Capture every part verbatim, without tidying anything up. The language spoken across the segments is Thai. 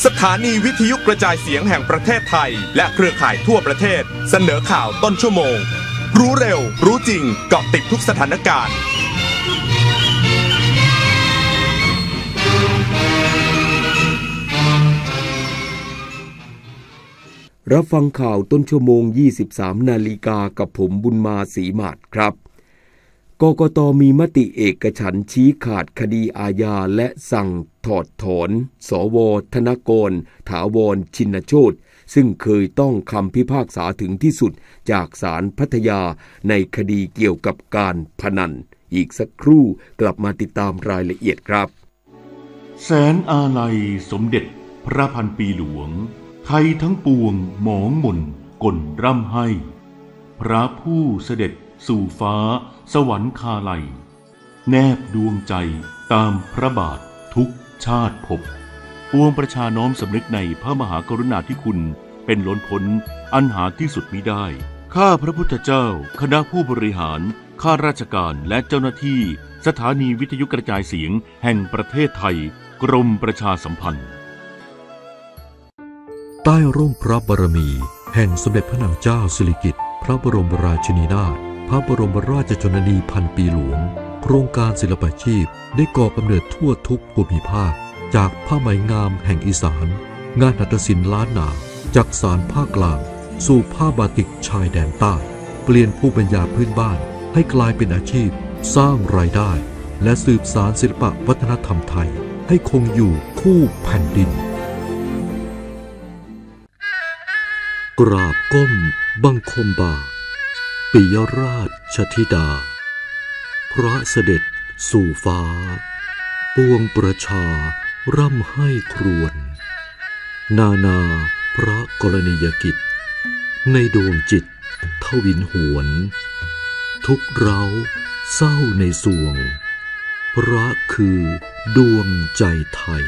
สถานีวิทยุกระจายเสียงแห่งประเทศไทยและเครือข่ายทั่วประเทศเสนอข่าวต้นชั่วโมงรู้เร็วรู้จริงเกาะติดทุกสถานการณ์รับฟังข่าวต้นชั่วโมง ยี่สิบสาม นาฬิกากับผมบุญมาศรีมาศครับกกต.มีมติเอกฉันท์ชี้ขาดคดีอาญาและสั่งถอดถอนสว.ธนกร ถาวรชินโชติซึ่งเคยต้องคำพิพากษาถึงที่สุดจากศาลพัทยาในคดีเกี่ยวกับการพนันอีกสักครู่กลับมาติดตามรายละเอียดครับแสนอาลัยสมเด็จพระพันปีหลวงไทยทั้งปวงหมองหม่นก่นร่ำให้พระผู้เสด็จสู่ฟ้าสวรรคาลัยแนบดวงใจตามพระบาททุกชาติภพปวงประชาน้อมสำนึกในพระมหากรุณาธิคุณเป็นล้นพ้นอันหาที่สุดมิได้ข้าพระพุทธเจ้าคณะผู้บริหารข้าราชการและเจ้าหน้าที่สถานีวิทยุกระจายเสียงแห่งประเทศไทยกรมประชาสัมพันธ์ใต้ร่มพระบารมีแห่งสมเด็จพระนางเจ้าสิริกิติ์พระบรมราชินีนาถพระบรมราชชนนีพันปีหลวงโครงการศิลปาชีพได้ก่อกำเนิดทั่วทุกภูมิภาคจากผ้าไหมงามแห่งอีสานงานหัตถศิลป์ล้านนาจากสานภาคกลางสู่ผ้าบาติกชายแดนใต้เปลี่ยนภูมิปัญญาพื้นบ้านให้กลายเป็นอาชีพสร้างรายได้และสืบสานศิลปวัฒนธรรมไทยให้คงอยู่คู่แผ่นดินกราบก้มบังคมบาทปิยราชธิดาพระเสด็จสู่ฟ้าปวงประชาร่ำให้ครวญนานาพระกรณียกิจในดวงจิตทวินหวนทุกเราเศร้าในสวงพระคือดวงใจไทย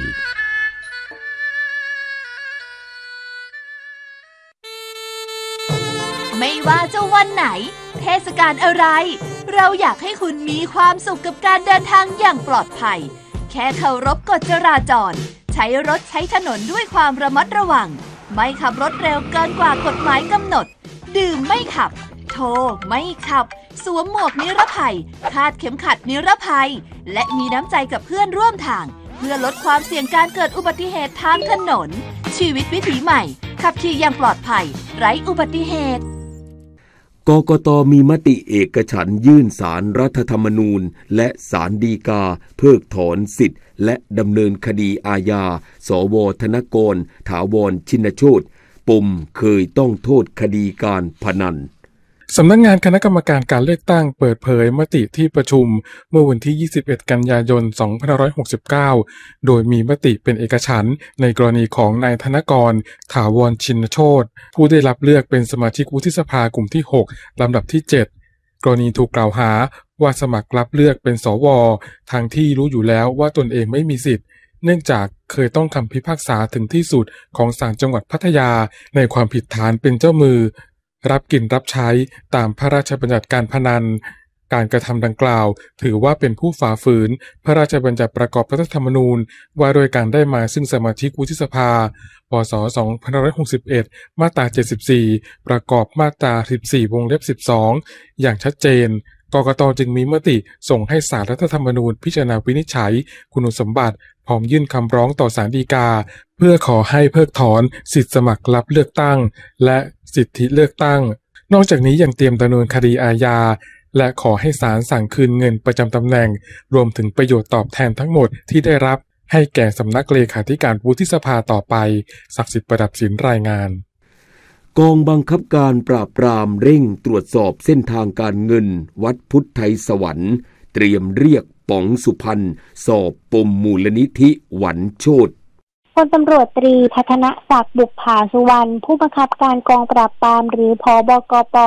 ไม่ว่าจะวันไหนเทศกาลอะไรเราอยากให้คุณมีความสุขกับการเดินทางอย่างปลอดภัยแค่เคารพกฎจราจรใช้รถใช้ถนนด้วยความระมัดระวังไม่ขับรถเร็วเกินกว่ากฎหมายกำหนดดื่มไม่ขับโทรไม่ขับสวมหมวกนิรภัยคาดเข็มขัดนิรภัยและมีน้ำใจกับเพื่อนร่วมทางเพื่อลดความเสี่ยงการเกิดอุบัติเหตุทางถนนชีวิตวิถีใหม่ขับขี่อย่างปลอดภัยไร้อุบัติเหตุกกต.มีมติเอกฉันท์ยื่นศาลรัฐธรรมนูญและศาลฎีกาเพิกถอนสิทธิ์และดำเนินคดีอาญาสว.ธนกร ถาวรชินโชติปมเคยต้องโทษคดีการพนันสำนักงานคณะกรรมการการเลือกตั้งเปิดเผยมติที่ประชุมเมื่อวันที่ยี่สิบเอ็ดกันยายนสองพันห้าร้อยหกสิบเก้าโดยมีมติเป็นเอกฉันท์ในกรณีของนายธนกร ถาวรชินโชติผู้ได้รับเลือกเป็นสมาชิกวุฒิสภากลุ่มที่หกลำดับที่เจ็ดกรณีถูกกล่าวหาว่าสมัครรับเลือกเป็นสวทางที่รู้อยู่แล้วว่าตนเองไม่มีสิทธิ์เนื่องจากเคยต้องคำพิพากษาถึงที่สุดของศาลจังหวัดพัทยาในความผิดฐานเป็นเจ้ามือรับกินรับใช้ตามพระราชบัญญัติการพนันการกระทำดังกล่าวถือว่าเป็นผู้ฝ่าฝืนพระราชบัญญัติประกอบรัฐธรรมนูญว่าโดยการได้มาซึ่งสมาชิกวุฒิสภาพ.ศ. สองพันห้าร้อยหกสิบเอ็ดมาตราเจ็ดสิบสี่ประกอบมาตราสิบสี่วงเล็บสิบสองอย่างชัดเจนกกต.จึงมีมติส่งให้ศาลรัฐธรรมนูญพิจารณาวินิจฉัยคุณสมบัติพร้อมยื่นคำร้องต่อศาลฎีกาเพื่อขอให้เพิกถอนสิทธิสมัครรับเลือกตั้งและสิทธิเลือกตั้งนอกจากนี้ยังเตรียมดำเนินคดีอาญาและขอให้ศาลสั่งคืนเงินประจำตำแหน่งรวมถึงประโยชน์ตอบแทนทั้งหมดที่ได้รับให้แก่สำนักเลขาธิการวุฒิสภาต่อไปศักดิ์สิทธิ์ประดับศิลป์รายงานกองบังคับการปราบปรามเร่งตรวจสอบเส้นทางการเงินวัดพุทธไทยสวรรค์เตรียมเรียกป๋องสุพรรณสอบปมมูลนิธิหวันโชติพลตำรวจตรีพัฒนศักดิ์บุปผาสุวรรณผู้บังคับการกองปราบปรามหรือผบกป.ก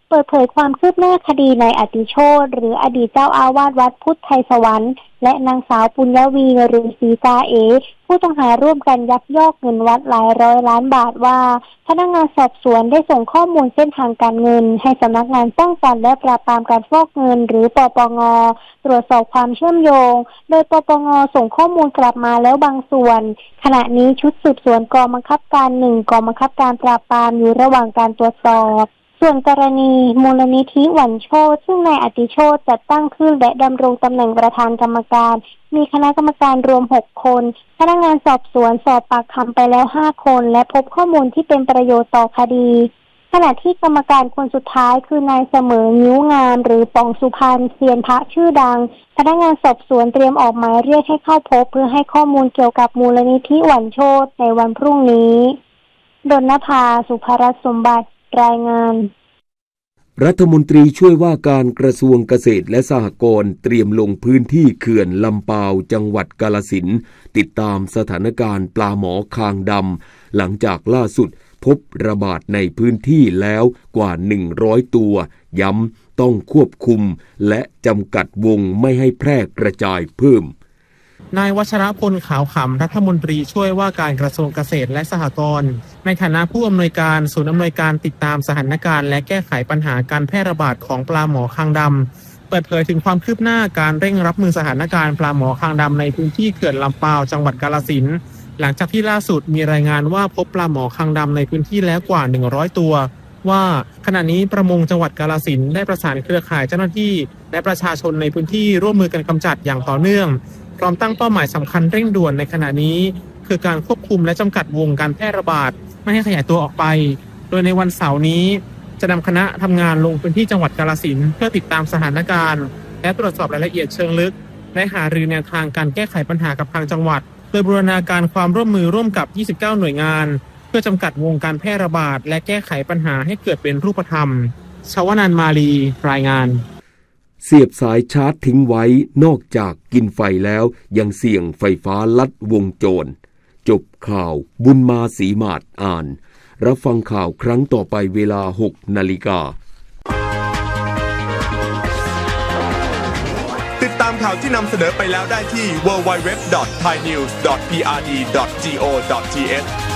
เปิดเผยความคืบหน้าคดีนายอติโชติหรืออดีตเจ้าอาวาสวัดพุทธไทยสวรรค์และนางสาวปุญญวีหรือศรีกาเอผู้ต้องหาร่วมกันยักยอกเงินวัดหลายร้อยล้านบาทว่าพนักงานสอบสวนได้ส่งข้อมูลเส้นทางการเงินให้สำนักงานป้องกันและปราบปรามการฟอกเงินหรือปปง.ตรวจสอบความเชื่อมโยงโดยปปง.ส่งข้อมูลกลับมาแล้วบางส่วนขณะนี้ชุดสืบสวนกองบังคับการหนึ่งกองบังคับการปราบปรามอยู่ระหว่างการตรวจสอบส่วนกรณีมูลนิธิหวันโชติซึ่งนายอติโชติจัดตั้งขึ้นและดำรงตำแหน่งประธานกรรมการมีคณะกรรมการรวมหกคนพนักงานสอบสวนสอบปากคำไปแล้วห้าคนและพบข้อมูลที่เป็นประโยชน์ต่อคดีขณะที่กรรมการคนสุดท้ายคือนายเสมอนิ้วงามหรือป่องสุพรรณเซียนพระชื่อดังพนักงานสอบสวนเตรียมออกหมายเรียกให้เข้าพบเพื่อให้ข้อมูลเกี่ยวกับมูลนิธิหวันโชติในวันพรุ่งนี้ดลนภาสุภรัตน์สมบัติรายงานรัฐมนตรีช่วยว่าการกระทรวงเกษตรและสหกรณ์เตรียมลงพื้นที่เขื่อนลำปาวจังหวัดกาฬสินธุ์ติดตามสถานการณ์ปลาหมอคางดำหลังจากล่าสุดพบระบาดในพื้นที่แล้วกว่าหนึ่งร้อยตัวย้ำต้องควบคุมและจำกัดวงไม่ให้แพร่กระจายเพิ่มนายวัชรพลขาวขำรัฐมนตรีช่วยว่าการกระทรวงเกษตรและสหกรณ์ในฐานะผู้อำนวยการศูนย์อำนวยการติดตามสถานการณ์และแก้ไขปัญหาการแพร่ระบาดของปลาหมอคางดำเปิดเผยถึงความคืบหน้าการเร่งรับมือสถานการณ์ปลาหมอคางดำในพื้นที่เขื่อนลำปาวจังหวัดกาฬสินธุ์หลังจากที่ล่าสุดมีรายงานว่าพบปลาหมอคางดำในพื้นที่แล้วกว่าหนึ่งร้อยตัวว่าขณะนี้ประมงจังหวัดกาฬสินธุ์ได้ประสานเครือข่ายเจ้าหน้าที่และประชาชนในพื้นที่ร่วมมือกันกำจัดอย่างต่อเนื่องพร้อมตั้งเป้าหมายสำคัญเร่งด่วนในขณะนี้คือการควบคุมและจำกัดวงการแพร่ระบาดไม่ให้ขยายตัวออกไปโดยในวันเสาร์นี้จะนำคณะทำงานลงพื้นที่จังหวัดกาฬสินธุ์เพื่อติดตามสถานการณ์และตรวจสอบรายละเอียดเชิงลึกและหารือแนวทางการแก้ไขปัญหากับทางจังหวัดโดยบูรณาการความร่วมมือร่วมกับยี่สิบเก้าหน่วยงานเพื่อจำกัดวงการแพร่ระบาดและแก้ไขปัญหาให้เกิดเป็นรูปธรรมชวนันท์มาลีรายงานเสียบสายชาร์จทิ้งไว้นอกจากกินไฟแล้วยังเสี่ยงไฟฟ้าลัดวงจรจบข่าวบุญมาศรีมาศอ่านรับฟังข่าวครั้งต่อไปเวลา หกนาฬิกาติดตามข่าวที่นำเสนอไปแล้วได้ที่ ดับเบิลยู ดับเบิลยู ดับเบิลยู ดอท ไทยนิวส์ ดอท พี อาร์ ดี ดอท จี โอ ดอท ที เอช